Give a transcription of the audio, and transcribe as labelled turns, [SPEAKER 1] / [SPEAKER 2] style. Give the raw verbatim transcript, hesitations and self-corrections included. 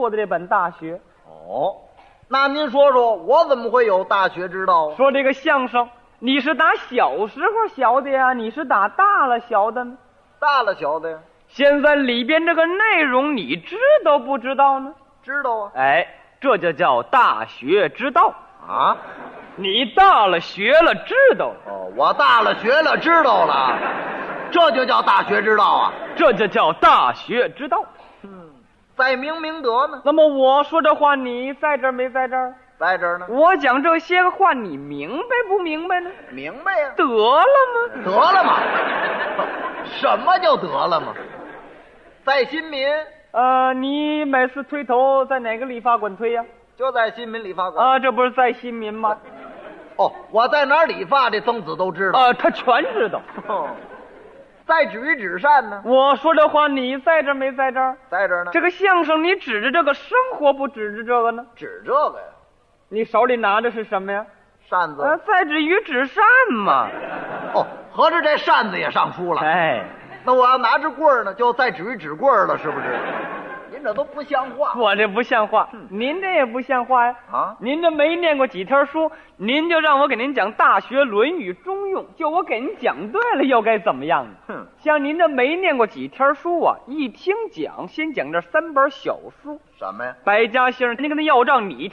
[SPEAKER 1] 过的这本《大学》。
[SPEAKER 2] 哦，那您说说，我怎么会有大学之道啊？
[SPEAKER 1] 说这个相声，你是打小时候学的呀，你是打大了学的呢？
[SPEAKER 2] 大了小的呀？
[SPEAKER 1] 现在里边这个内容你知道不知道呢？
[SPEAKER 2] 知道啊。
[SPEAKER 1] 哎，这就叫大学之道
[SPEAKER 2] 啊！
[SPEAKER 1] 你大了学了知道了。
[SPEAKER 2] 哦，我大了学了知道了，这就叫大学之道啊！
[SPEAKER 1] 这就叫大学之道。
[SPEAKER 2] 嗯，在明明德呢。
[SPEAKER 1] 那么我说这话，你在这儿没在这儿？
[SPEAKER 2] 在这儿呢。
[SPEAKER 1] 我讲这些个话，你明白不明白呢？
[SPEAKER 2] 明白呀、啊。
[SPEAKER 1] 得了吗？
[SPEAKER 2] 得了吗？什么叫得了吗？在新民。
[SPEAKER 1] 呃，你每次推头在哪个理发馆推呀、啊？
[SPEAKER 2] 就在新民理发馆。
[SPEAKER 1] 啊，这不是在新民吗？
[SPEAKER 2] 哦，我在哪儿理发，这曾子都知道。
[SPEAKER 1] 啊，他全知道。
[SPEAKER 2] 哦，在止于止善呢。
[SPEAKER 1] 我说这话，你在这儿没在这儿？
[SPEAKER 2] 在这儿呢。
[SPEAKER 1] 这个相声，你指着这个生活，不指着这个呢？
[SPEAKER 2] 指这个呀。
[SPEAKER 1] 你手里拿的是什么呀？
[SPEAKER 2] 扇子。
[SPEAKER 1] 呃，在止于止善嘛。
[SPEAKER 2] 哦，合着这扇子也上书了。
[SPEAKER 1] 哎，
[SPEAKER 2] 那我要拿着棍儿呢，就在止于止棍儿了，是不是？您这都不像话。
[SPEAKER 1] 我这不像话，嗯、您这也不像话呀！
[SPEAKER 2] 啊，
[SPEAKER 1] 您这没念过几天书，您就让我给您讲《大学》《论语》《中庸》，就我给您讲对了，又该怎么样呢？
[SPEAKER 2] 哼，
[SPEAKER 1] 像您这没念过几天书啊，一听讲，先讲这三本小书。
[SPEAKER 2] 什么呀？
[SPEAKER 1] 百家姓，您跟他要账，你